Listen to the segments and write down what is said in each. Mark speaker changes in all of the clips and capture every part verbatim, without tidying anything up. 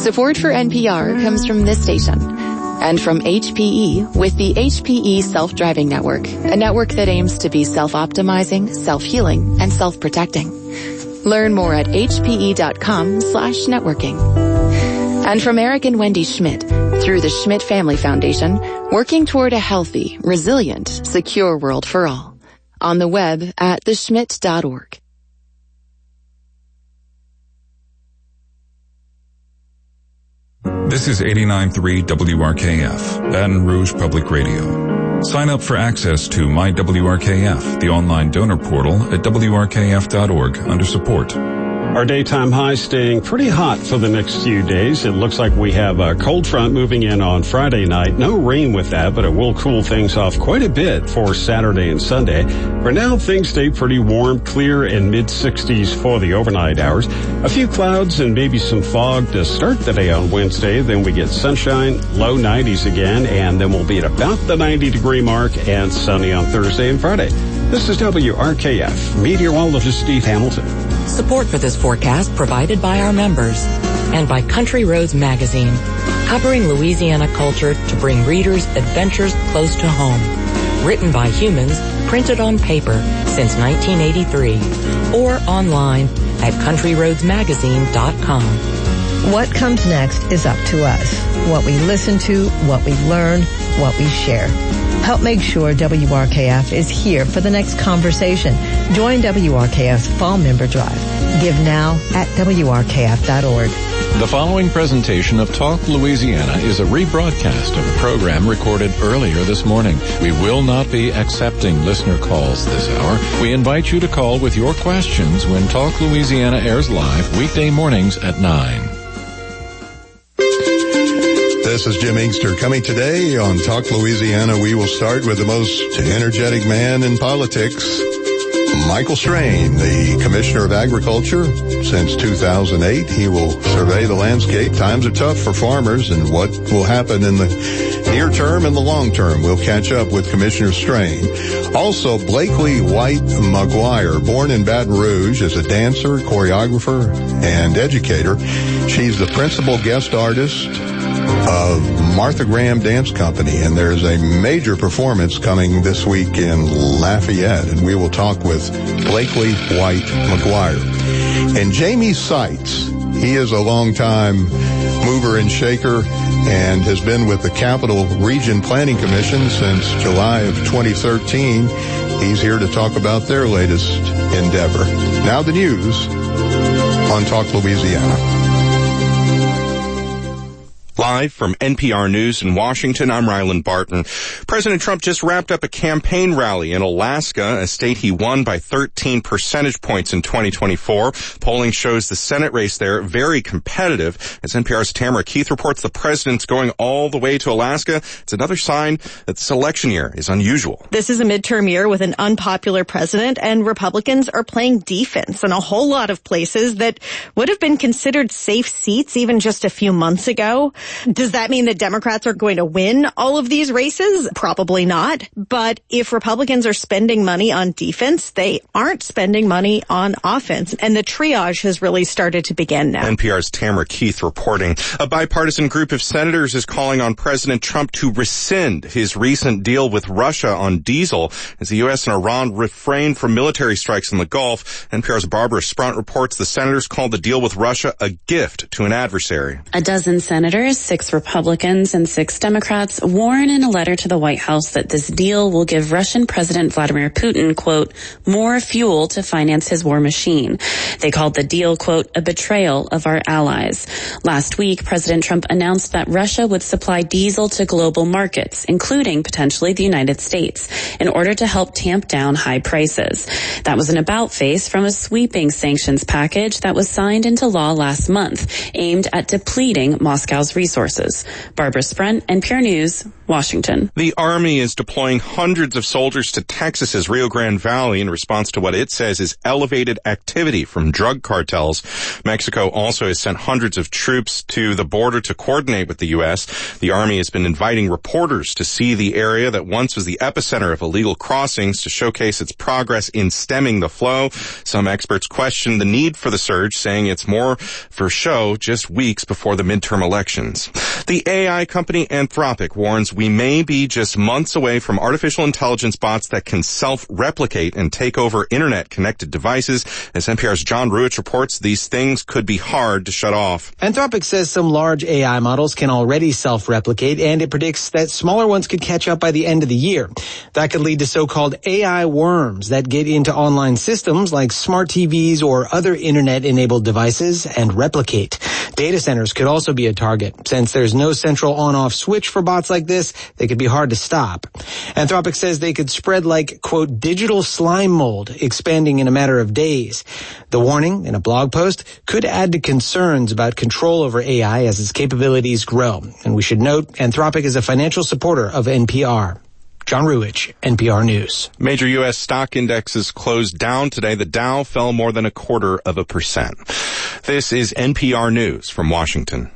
Speaker 1: Support for N P R comes from this station and from H P E with the H P E Self-Driving Network, a network that aims to be self-optimizing, self-healing, and self-protecting. Learn more at hpe.com slash networking. And from Eric and Wendy Schmidt, through the Schmidt Family Foundation, working toward a healthy, resilient, secure world for all. On the web at the schmidt dot org.
Speaker 2: This is eighty-nine point three W R K F, Baton Rouge Public Radio. Sign up for access to My W R K F, the online donor portal at W R K F dot org under support.
Speaker 3: Our daytime high staying pretty hot for the next few days. It looks like we have a cold front moving in on Friday night. No rain with that, but it will cool things off quite a bit for Saturday and Sunday. For now, things stay pretty warm, clear, and mid sixties for the overnight hours. A few clouds and maybe some fog to start the day on Wednesday. Then we get sunshine, low nineties again, and then we'll be at about the ninety degree mark and sunny on Thursday and Friday. This is W R K F, meteorologist Steve Hamilton.
Speaker 4: Support for this forecast provided by our members and by Country Roads Magazine, covering Louisiana culture to bring readers adventures close to home. Written by humans, printed on paper since nineteen eighty-three, or online at country roads magazine dot com.
Speaker 5: What comes next is up to us. What we listen to, what we learn, what we share. Help make sure W R K F is here for the next conversation. Join W R K F's Fall Member Drive. Give now at W R K F dot org.
Speaker 6: The following presentation of Talk Louisiana is a rebroadcast of a program recorded earlier this morning. We will not be accepting listener calls this hour. We invite you to call with your questions when Talk Louisiana airs live weekday mornings at nine.
Speaker 7: This is Jim Inkster. Coming today on Talk Louisiana, we will start with the most energetic man in politics, Michael Strain, the Commissioner of Agriculture since two thousand eight. He will survey the landscape. Times are tough for farmers, and what will happen in the near term and the long term. We'll catch up with Commissioner Strain. Also, Blakely White McGuire, born in Baton Rouge, is a dancer, choreographer, and educator. She's the principal guest artist of Martha Graham Dance Company, and there's a major performance coming this week in Lafayette, and we will talk with Blakely White McGuire. And Jamie Seitz, he is a longtime mover and shaker and has been with the Capital Region Planning Commission since July of twenty thirteen. He's here to talk about their latest endeavor. Now the news on Talk Louisiana.
Speaker 8: Live from N P R News in Washington, I'm Ryland Barton. President Trump just wrapped up a campaign rally in Alaska, a state he won by thirteen percentage points in twenty twenty-four. Polling shows the Senate race there very competitive. As N P R's Tamara Keith reports, the president's going all the way to Alaska. It's another sign that this election year is unusual.
Speaker 9: This is a midterm year with an unpopular president, and Republicans are playing defense in a whole lot of places that would have been considered safe seats even just a few months ago. Does that mean that Democrats are going to win all of these races? Probably not. But if Republicans are spending money on defense, they aren't spending money on offense. And the triage has really started to begin now.
Speaker 8: N P R's Tamara Keith reporting. A bipartisan group of senators is calling on President Trump to rescind his recent deal with Russia on diesel as the U S and Iran refrain from military strikes in the Gulf. N P R's Barbara Sprunt reports the senators called the deal with Russia a gift to an adversary.
Speaker 10: A dozen senators, six Republicans and six Democrats, warn in a letter to the White House that this deal will give Russian President Vladimir Putin, quote, more fuel to finance his war machine. They called the deal, quote, a betrayal of our allies. Last week, President Trump announced that Russia would supply diesel to global markets, including potentially the United States, in order to help tamp down high prices. That was an about-face from a sweeping sanctions package that was signed into law last month, aimed at depleting Moscow's resources. Barbara Sprunt, N P R News, Washington.
Speaker 8: The Army is deploying hundreds of soldiers to Texas's Rio Grande Valley in response to what it says is elevated activity from drug cartels. Mexico also has sent hundreds of troops to the border to coordinate with the U S. The Army has been inviting reporters to see the area that once was the epicenter of illegal crossings to showcase its progress in stemming the flow. Some experts question the need for the surge, saying it's more for show just weeks before the midterm elections. The A I company Anthropic warns we may be just months away from artificial intelligence bots that can self-replicate and take over internet-connected devices. As N P R's John Ruich reports, these things could be hard to shut off.
Speaker 11: Anthropic says some large A I models can already self-replicate, and it predicts that smaller ones could catch up by the end of the year. That could lead to so-called A I worms that get into online systems like smart T Vs or other internet-enabled devices and replicate. Data centers could also be a target. Since there's no central on-off switch for bots like this, they could be hard to stop. Anthropic says they could spread like, quote, digital slime mold, expanding in a matter of days. The warning in a blog post could add to concerns about control over A I as its capabilities grow. And we should note, Anthropic is a financial supporter of N P R. John Ruich, N P R News.
Speaker 8: Major U S stock indexes closed down today. The Dow fell more than a quarter of a percent. This is N P R News from Washington.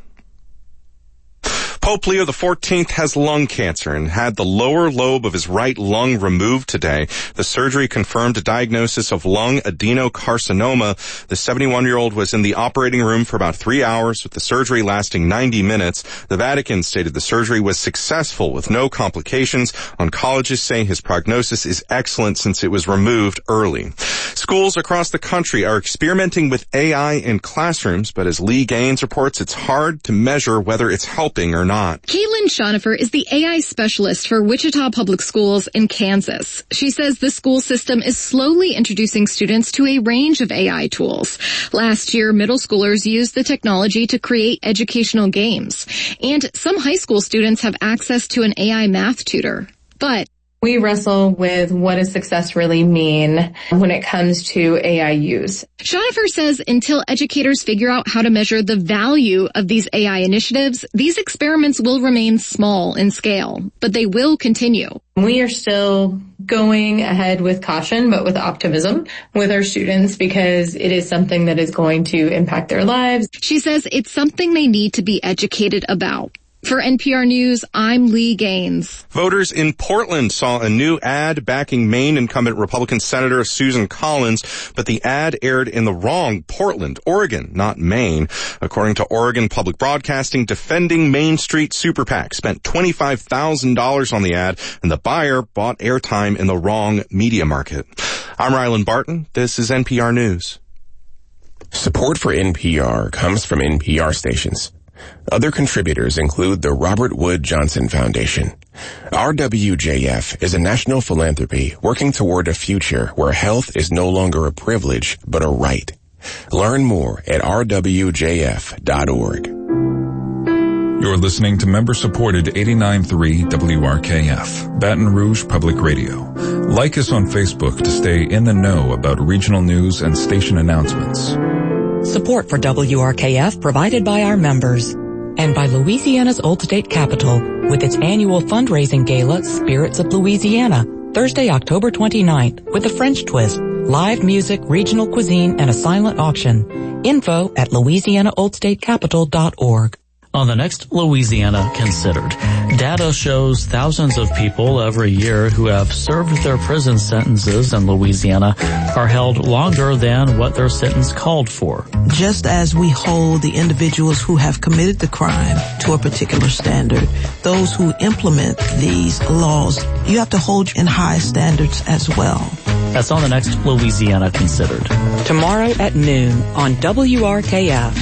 Speaker 8: Pope Leo the fourteenth has lung cancer and had the lower lobe of his right lung removed today. The surgery confirmed a diagnosis of lung adenocarcinoma. The seventy-one-year-old was in the operating room for about three hours, with the surgery lasting ninety minutes. The Vatican stated the surgery was successful with no complications. Oncologists say his prognosis is excellent since it was removed early. Schools across the country are experimenting with A I in classrooms, but as Lee Gaines reports, it's hard to measure whether it's helping or not.
Speaker 12: Caitlin Schonifer is the A I specialist for Wichita Public Schools in Kansas. She says the school system is slowly introducing students to a range of A I tools. Last year, middle schoolers used the technology to create educational games, and some high school students have access to an A I math tutor. But
Speaker 13: we wrestle with what does success really mean when it comes to A I use.
Speaker 12: Schonifer says until educators figure out how to measure the value of these A I initiatives, these experiments will remain small in scale, but they will continue.
Speaker 13: We are still going ahead with caution, but with optimism with our students because it is something that is going to impact their lives.
Speaker 12: She says it's something they need to be educated about. For N P R News, I'm Lee Gaines.
Speaker 8: Voters in Portland saw a new ad backing Maine incumbent Republican Senator Susan Collins, but the ad aired in the wrong Portland, Oregon, not Maine. According to Oregon Public Broadcasting, Defending Main Street Super PAC spent twenty-five thousand dollars on the ad, and the buyer bought airtime in the wrong media market. I'm Rylan Barton. This is N P R News.
Speaker 14: Support for N P R comes from N P R stations. Other contributors include the Robert Wood Johnson Foundation. R W J F is a national philanthropy working toward a future where health is no longer a privilege, but a right. Learn more at r w j f dot org.
Speaker 2: You're listening to member-supported eighty-nine point three W R K F, Baton Rouge Public Radio. Like us on Facebook to stay in the know about regional news and station announcements.
Speaker 4: Support for W R K F provided by our members and by Louisiana's Old State Capitol with its annual fundraising gala, Spirits of Louisiana, Thursday, October twenty-ninth, with a French twist, live music, regional cuisine, and a silent auction. Info at louisiana old state capitol dot org.
Speaker 15: On the next Louisiana Considered, data shows thousands of people every year who have served their prison sentences in Louisiana are held longer than what their sentence called for.
Speaker 16: Just as we hold the individuals who have committed the crime to a particular standard, those who implement these laws, you have to hold in high standards as well.
Speaker 15: That's on the next Louisiana Considered.
Speaker 4: Tomorrow at noon on W R K F.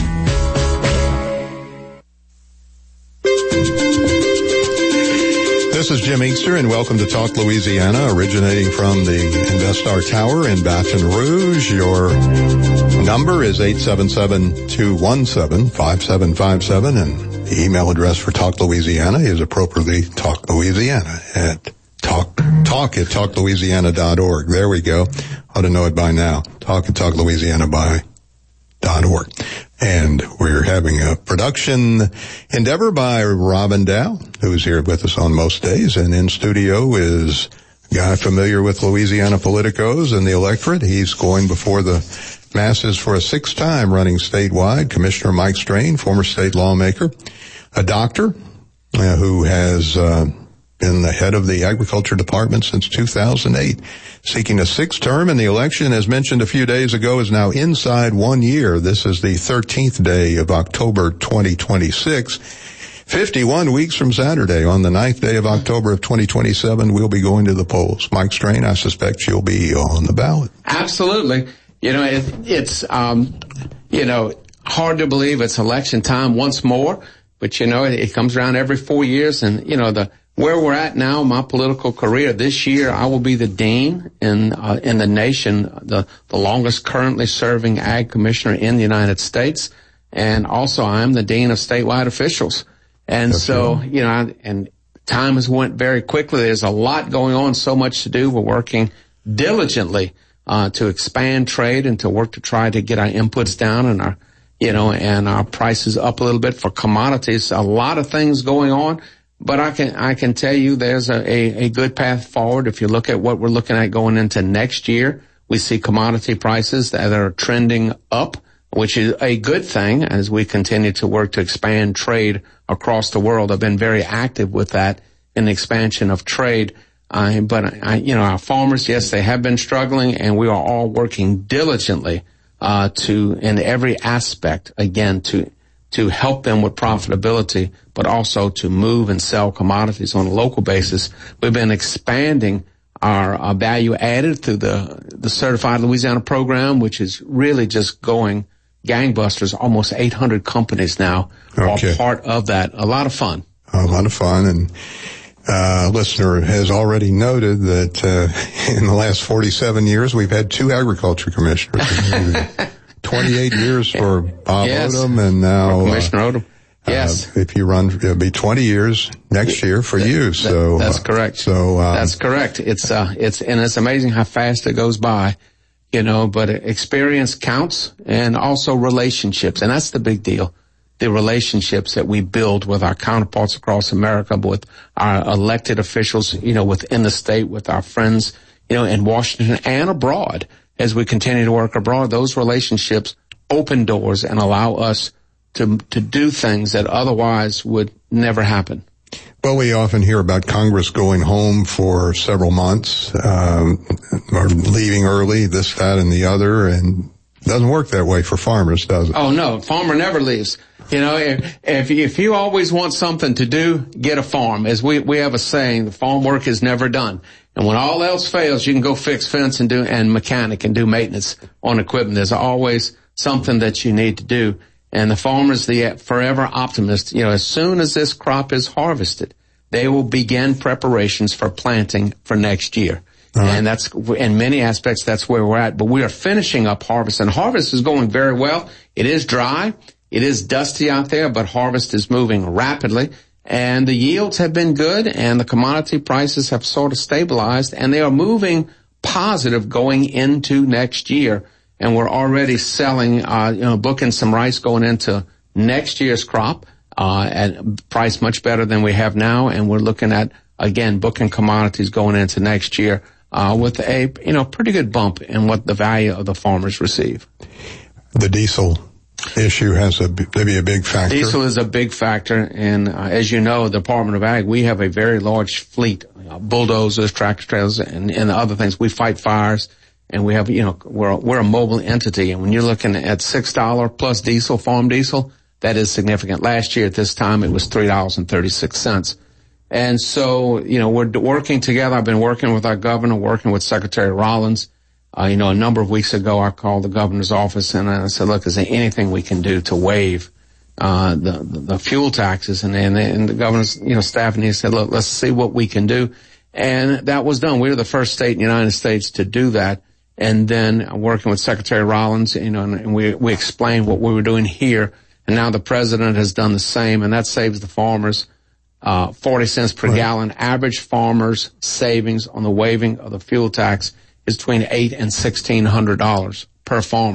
Speaker 7: This is Jim Inkster, and welcome to Talk Louisiana, originating from the Investar Tower in Baton Rouge. Your number is eight seven seven, two one seven, five seven five seven, and the email address for Talk Louisiana is appropriately Talk Louisiana at talk, talk at talk louisiana dot org. There we go. Ought to know it by now. Talk at talk louisiana by dot org. And we're having a production endeavor by Robin Dow, who's here with us on most days. And in studio is a guy familiar with Louisiana politicos and the electorate. He's going before the masses for a sixth time running statewide. Commissioner Mike Strain, former state lawmaker, a doctor uh, who has uh, been the head of the Agriculture Department since two thousand eight. Seeking a sixth term, and the election, as mentioned a few days ago, is now inside one year. This is the thirteenth day of October twenty twenty-six. fifty-one weeks from Saturday, on the ninth day of October of twenty twenty-seven, we'll be going to the polls. Mike Strain, I suspect you'll be on the ballot.
Speaker 17: Absolutely. You know, it, it's, um, you know, hard to believe it's election time once more, but, you know, it, it comes around every four years, and, you know, the where we're at now, my political career, this year I will be the dean in uh, in the nation, the the longest currently serving ag commissioner in the United States, and also I'm the dean of statewide officials. And That's so, right. you know, and time has went very quickly. There's a lot going on, so much to do. We're working diligently uh to expand trade and to work to try to get our inputs down and our, you know, and our prices up a little bit for commodities. A lot of things going on. But I can, I can tell you there's a, a, a good path forward. If you look at what we're looking at going into next year, we see commodity prices that are trending up, which is a good thing as we continue to work to expand trade across the world. I've been very active with that in the expansion of trade. Uh, but I, you know, our farmers, yes, they have been struggling, and we are all working diligently, uh, to, in every aspect, again, to, to help them with profitability, but also to move and sell commodities on a local basis. We've been expanding our, our value added through the, the Certified Louisiana program, which is really just going gangbusters. Almost eight hundred companies now okay. are part of that. A lot of fun.
Speaker 7: A lot of fun. And uh, listener has already noted that uh, in the last forty-seven years, we've had two agriculture commissioners. twenty-eight years for Bob
Speaker 17: yes.
Speaker 7: Odom, and now
Speaker 17: for Commissioner uh, Odom. Yes.
Speaker 7: Uh, if you run, it'll be twenty years next year for that, you. So
Speaker 17: that, that's correct.
Speaker 7: Uh, so um,
Speaker 17: that's correct. It's uh, it's and it's amazing how fast it goes by, you know. But experience counts, and also relationships, and that's the big deal. The relationships that we build with our counterparts across America, with our elected officials, you know, within the state, with our friends, you know, in Washington and abroad. As we continue to work abroad, those relationships open doors and allow us to to do things that otherwise would never happen.
Speaker 7: Well, we often hear about Congress going home for several months, um, or leaving early, this, that, and the other, and it doesn't work that way for farmers, does it?
Speaker 17: Oh, no. Farmer never leaves. You know, if, if, if you always want something to do, get a farm. As we, we have a saying, the farm work is never done. And when all else fails, you can go fix fence and do, and mechanic and do maintenance on equipment. There's always something that you need to do. And the farmer's the forever optimist. You know, as soon as this crop is harvested, they will begin preparations for planting for next year. Right. And that's, in many aspects, that's where we're at. But we are finishing up harvest, and harvest is going very well. It is dry. It is dusty out there, but harvest is moving rapidly. And the yields have been good, and the commodity prices have sort of stabilized, and they are moving positive going into next year. And we're already selling, uh, you know, booking some rice going into next year's crop, uh, at a price much better than we have now. And we're looking at, again, booking commodities going into next year, uh, with a, you know, pretty good bump in what the value of the farmers receive.
Speaker 7: The diesel issue has a, to be a big factor.
Speaker 17: Diesel is a big factor. And, uh, as you know, the Department of Ag, we have a very large fleet, uh, bulldozers, tractor trailers, and, and other things. We fight fires. And we have, you know, we're, we're a mobile entity. And when you're looking at six dollars plus diesel, farm diesel, that is significant. Last year at this time, it was three dollars and thirty-six cents. And so, you know, we're working together. I've been working with our governor, working with Secretary Rollins. Uh, you know, a number of weeks ago, I called the governor's office and I said, look, is there anything we can do to waive, uh, the, the, the fuel taxes? And, and, and the governor's, you know, staff and he said, look, let's see what we can do. And that was done. We were the first state in the United States to do that. And then working with Secretary Rollins, you know, and we, we explained what we were doing here. And now the president has done the same, and that saves the farmers, uh, forty cents per right. gallon. Average farmers' savings on the waiving of the fuel tax is between eight and sixteen hundred dollars per farmer.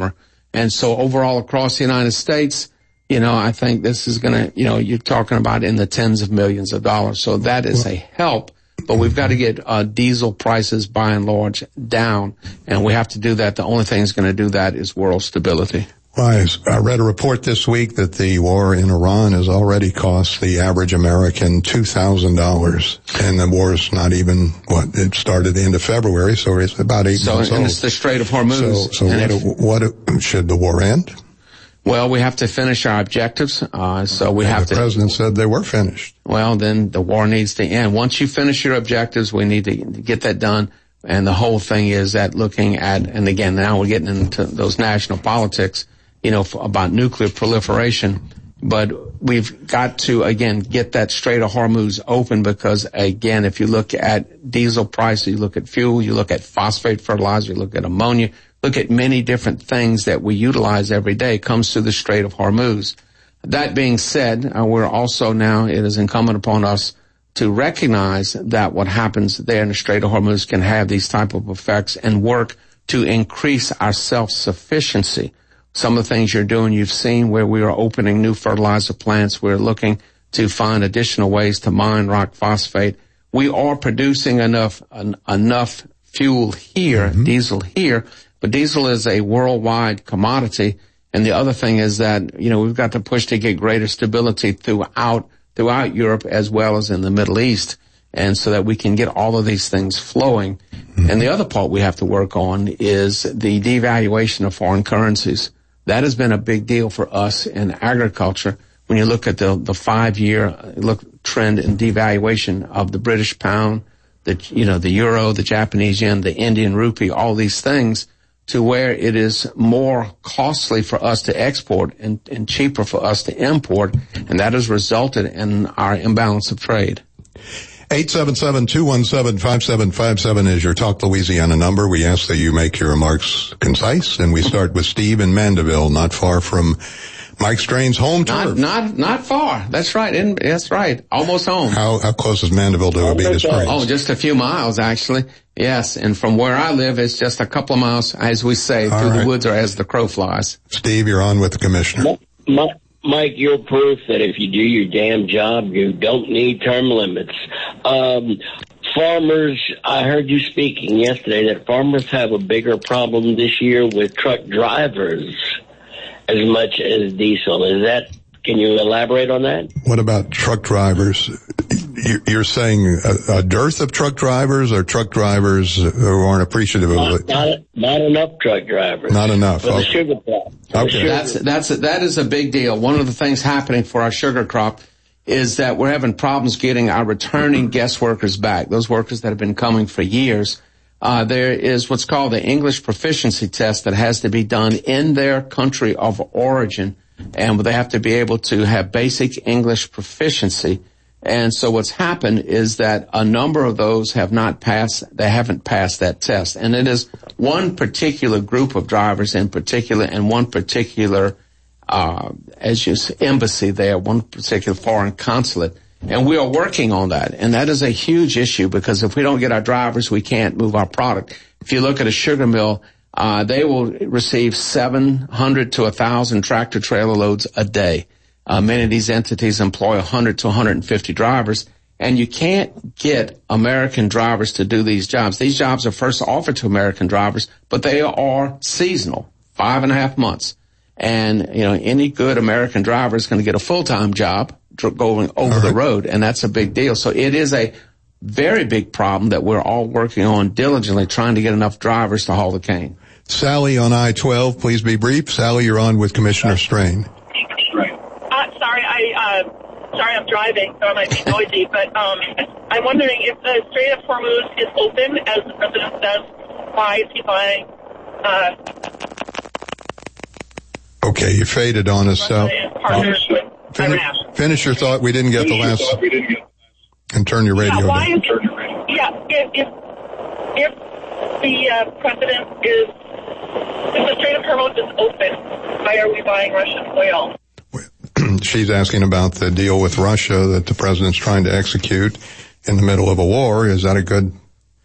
Speaker 17: And so overall across the United States, you know, I think this is going to, you know, you're talking about in the tens of millions of dollars. So that is a help, but we've got to get uh, diesel prices by and large down, and we have to do that. The only thing that's going to do that is world stability.
Speaker 7: Well, I read a report this week that the war in Iran has already cost the average American two thousand dollars, and the war is not even, what, it started the end of February, so it's about eight
Speaker 17: so,
Speaker 7: months
Speaker 17: and
Speaker 7: old.
Speaker 17: It's the Strait of Hormuz.
Speaker 7: So, so what, if, what, should the war end?
Speaker 17: Well, we have to finish our objectives, uh, so we
Speaker 7: and
Speaker 17: have
Speaker 7: the
Speaker 17: to...
Speaker 7: The president said they were finished.
Speaker 17: Well, then the war needs to end. Once you finish your objectives, we need to get that done, and the whole thing is that looking at, and again, now we're getting into those national politics, you know, about nuclear proliferation, but we've got to, again, get that Strait of Hormuz open because, again, if you look at diesel prices, you look at fuel, you look at phosphate fertilizer, you look at ammonia, look at many different things that we utilize every day comes through the Strait of Hormuz. That being said, uh, we're also now, it is incumbent upon us to recognize that what happens there in the Strait of Hormuz can have these type of effects and work to increase our self-sufficiency. Some of the things you're doing, you've seen where we are opening new fertilizer plants. We're looking to find additional ways to mine rock phosphate. We are producing enough en- enough fuel here, mm-hmm. diesel here, but diesel is a worldwide commodity. And the other thing is that, you know, we've got to push to get greater stability throughout throughout Europe as well as in the Middle East, and so that we can get all of these things flowing. Mm-hmm. And the other part we have to work on is the devaluation of foreign currencies. That has been a big deal for us in agriculture. When you look at the, the five-year look trend in devaluation of the British pound, the, you know, the euro, the Japanese yen, the Indian rupee, all these things, to where it is more costly for us to export and, and cheaper for us to import, and that has resulted in our imbalance of trade.
Speaker 7: eight seven seven, two one seven, five seven five seven is your Talk Louisiana number. We ask that you make your remarks concise, and we start with Steve in Mandeville, not far from Mike Strain's home turf.
Speaker 17: Not, not, not far. That's right. In, that's right. Almost home.
Speaker 7: How, how close is Mandeville to Abita Springs?
Speaker 17: Oh, just a few miles, actually. Yes. And from where I live, it's just a couple of miles, as we say,
Speaker 7: All
Speaker 17: through
Speaker 7: right.
Speaker 17: the woods or as the crow flies.
Speaker 7: Steve, you're on with the commissioner.
Speaker 18: My, Mike, you're proof that if you do your damn job, you don't need term limits. Um, farmers, I heard you speaking yesterday that farmers have a bigger problem this year with truck drivers as much as diesel. Is that, can you elaborate on that?
Speaker 7: What about truck drivers? You're saying a, a dearth of truck drivers, or truck drivers who aren't appreciative
Speaker 18: Not,
Speaker 7: of it?
Speaker 18: not, not enough truck drivers.
Speaker 7: Not enough.
Speaker 18: For the
Speaker 7: Okay.
Speaker 18: sugar crop. For
Speaker 7: Okay.
Speaker 18: the sugar.
Speaker 17: That's, that's, that is a big deal. One of the things happening for our sugar crop is that we're having problems getting our returning guest workers back, those workers that have been coming for years. Uh, there is what's called the English proficiency test that has to be done in their country of origin, and they have to be able to have basic English proficiency. And so what's happened is that a number of those have not passed, they haven't passed that test. And it is one particular group of drivers in particular, and one particular, uh, as you say, embassy there, one particular foreign consulate. And we are working on that. And that is a huge issue, because if we don't get our drivers, we can't move our product. If you look at a sugar mill, uh, they will receive seven hundred to one thousand tractor trailer loads a day. Uh, many of these entities employ one hundred to one hundred fifty drivers, and you can't get American drivers to do these jobs. These jobs are first offered to American drivers, but they are seasonal, five and a half months. And, you know, any good American driver is going to get a full-time job going over right. the road, and that's a big deal. So it is a very big problem that we're all working on diligently, trying to get enough drivers to haul the cane.
Speaker 7: Sally on I twelve, please be brief. Sally, you're on with Commissioner Strain.
Speaker 19: Uh, sorry, I, uh, sorry, I'm driving, so I might be noisy, but, um, I'm wondering if the Strait of Hormuz is open, as the president says, why is he buying, uh,
Speaker 7: Okay, you faded on us, Sal.
Speaker 19: partners with
Speaker 7: Finish, finish your thought. We didn't get the last. And turn your radio
Speaker 19: yeah, why
Speaker 7: down.
Speaker 19: is, yeah, if, if, if the uh, president is, if the Strait of Hormuz is open, why are we buying Russian oil?
Speaker 7: She's asking about the deal with Russia that the president's trying to execute in the middle of a war. Is that a good?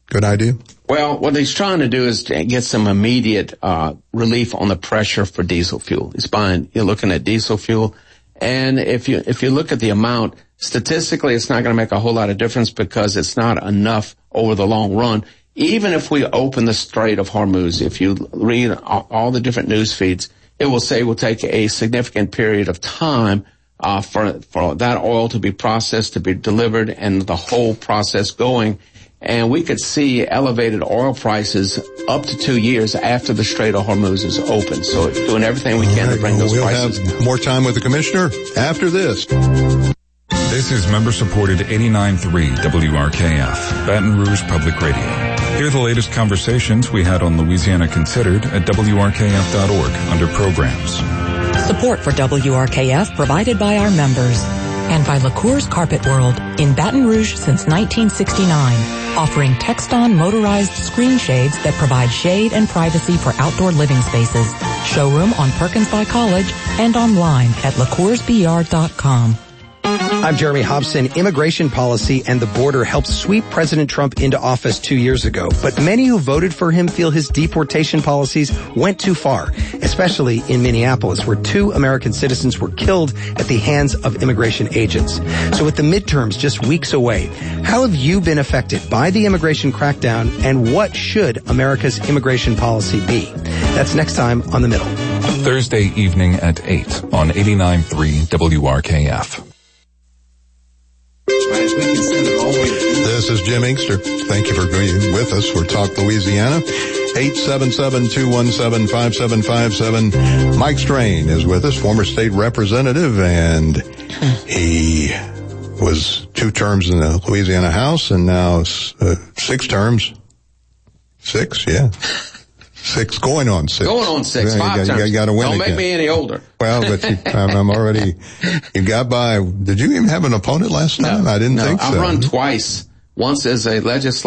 Speaker 7: Good idea.
Speaker 17: Well, what he's trying to do is to get some immediate uh relief on the pressure for diesel fuel. He's buying, you're looking at diesel fuel, and if you if you look at the amount, statistically it's not going to make a whole lot of difference because it's not enough over the long run. Even if we open the Strait of Hormuz, if you read all the different news feeds, it will say it will take a significant period of time uh for for that oil to be processed, to be delivered, and the whole process going. And we could see elevated oil prices up to two years after the Strait of Hormuz is open. So doing everything we can right, to bring those
Speaker 7: we'll
Speaker 17: prices
Speaker 7: have
Speaker 17: down.
Speaker 7: More time with the commissioner after this.
Speaker 2: This is member-supported eighty-nine point three W R K F, Baton Rouge Public Radio. Hear the latest conversations we had on Louisiana Considered at W R K F dot org under Programs.
Speaker 4: Support for W R K F provided by our members and by LaCour's Carpet World in Baton Rouge since nineteen sixty-nine, offering Texton motorized screen shades that provide shade and privacy for outdoor living spaces. Showroom on Perkins by College and online at La Cours B R dot com.
Speaker 20: I'm Jeremy Hobson. Immigration policy and the border helped sweep President Trump into office two years ago, but many who voted for him feel his deportation policies went too far, especially in Minneapolis, where two American citizens were killed at the hands of immigration agents. So with the midterms just weeks away, how have you been affected by the immigration crackdown, and what should America's immigration policy be? That's next time on The Middle.
Speaker 2: Thursday evening at eight on eighty-nine point three W R K F.
Speaker 7: This is Jim Inkster. Thank you for being with us for Talk Louisiana. eight seven seven, two one seven, five seven five seven. Mike Strain is with us, former state representative, and he was two terms in the Louisiana House and now uh, six terms. Six, yeah. Six, going on six.
Speaker 17: Going on six,
Speaker 7: yeah,
Speaker 17: five
Speaker 7: you got,
Speaker 17: terms.
Speaker 7: You got to win
Speaker 17: Don't
Speaker 7: again.
Speaker 17: make me any older.
Speaker 7: Well, but you, I'm, I'm already, you got by, did you even have an opponent last time?
Speaker 17: No,
Speaker 7: I didn't
Speaker 17: no,
Speaker 7: think so.
Speaker 17: I've run twice. Once as a legislator.